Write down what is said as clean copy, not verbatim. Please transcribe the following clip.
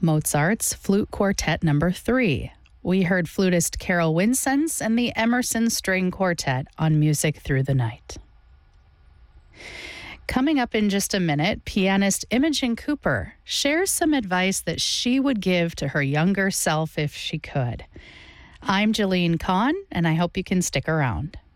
Mozart's Flute Quartet No. 3. We heard flutist Carol Winsons and the Emerson String Quartet on Music Through the Night. Coming up in just a minute, pianist Imogen Cooper shares some advice that she would give to her younger self if she could. I'm Jalene Kahn, and I hope you can stick around.